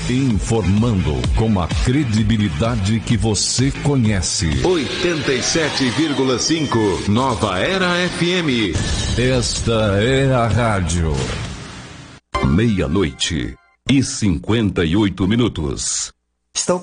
Informando com a credibilidade que você conhece. 87,5 Nova Era FM. Esta é a rádio. 00:58. Estou